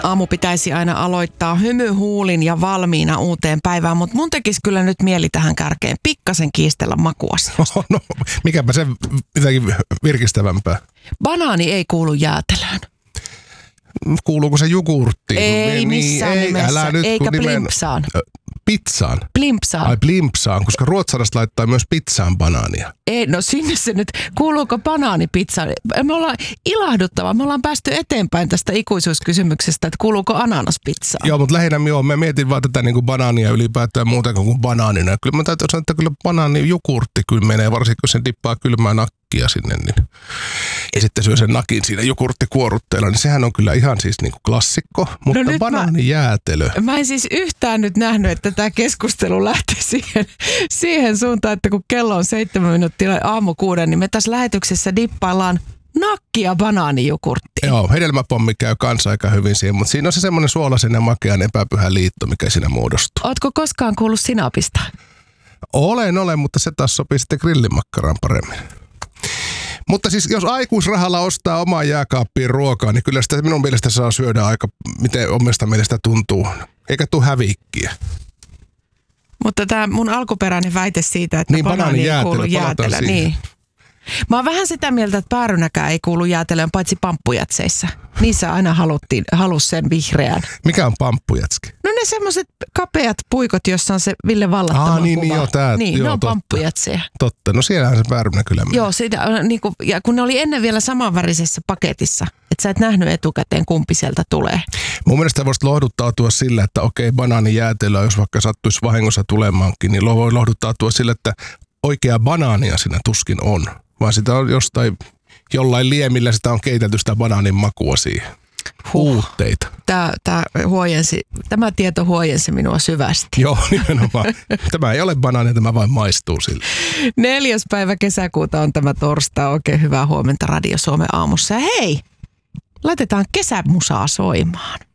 Aamu pitäisi aina aloittaa hymyhuulin ja valmiina uuteen päivään, mutta mun tekisi kyllä nyt mieli tähän kärkeen pikkasen kiistellä makuasioista. No, mikäpä se jotenkin virkistävämpää. Banaani ei kuulu jäätelöön. Kuuluuko se jogurttiin? Ei missään nimessä, älä nyt, eikä blimpsaan. Pizzaan? Blimpsaan. Ai blimpsaan, koska ruotsalaiset laittaa myös pizzaan banaania. Ei, no sinne se nyt. Kuuluuko banaani pizzaan? Me ollaan ilahduttava. Me ollaan päästy eteenpäin tästä ikuisuuskysymyksestä, että kuuluuko ananas pizzaan. Joo, mutta lähinnä mä mietin vaan tätä niin kuin banaania ylipäätään muuta kuin banaanina. Kyllä mä täytyy sanoa, että kyllä banaanijogurtti kyllä menee, varsinkin kun sen dippaa kylmää nakkia sinne. Niin. Ja sitten syö sen nakin siinä jogurttikuorutteella, niin sehän on kyllä ihan siis niin kuin klassikko. Mutta no banaanijäätelö. Mä en siis yhtään nyt nähnyt, että tämä keskustelu lähti siihen suuntaan, että kun kello on 7 minuuttia aamu 6, niin me tässä lähetyksessä dippaillaan nakkia banaanijogurttiin. Joo, hedelmäpommi käy kanssa aika hyvin siihen, mutta siinä on se semmoinen suolaisen ja makean epäpyhä liitto, mikä siinä muodostuu. Ootko koskaan kuullut sinapista? Olen, mutta se taas sopii sitten grillimakkaraan paremmin. Mutta siis jos aikuisrahalla ostaa omaa jääkaappiin ruokaa, niin kyllä sitä minun mielestä saa syödä aika, miten omasta mielestä tuntuu. Eikä tule hävikkiä. Mutta tämä mun alkuperäinen väite siitä, että niin, banaani ei kuulu jäätelöön. Niin. Mä oon vähän sitä mieltä, että päärynäkään ei kuulu jäätelöön, paitsi pamppujätseissä. Niissä aina halus sen vihreän. Mikä on pamppujätski? No ne semmoiset kapeat puikot, jossa on se Ville Vallattama kuva. Ne on pamppujätsejä. Totta, no siellähän se päärynä kyllä menee. Joo, niin kuin, ja kun ne oli ennen vielä samanvärisessä paketissa, että sä et nähnyt etukäteen kumpi sieltä tulee. Mun mielestä voisi lohduttautua sillä, että okei, banaanijäätelöä, jos vaikka sattuisi vahingossa tulemaankin, niin voi lohduttautua sillä, että oikea banaania siinä tuskin on. Vaan sitä on jollain liemillä sitä on keitelty sitä banaanin makua siihen. Huutteita. Tämä tieto huojensi minua syvästi. Joo, nimenomaan. Tämä ei ole banaania, tämä vain maistuu sille. 4. päivä kesäkuuta on tämä torstai. Oikein hyvää huomenta Radio Suomen aamussa. Ja hei, laitetaan kesämusaa soimaan.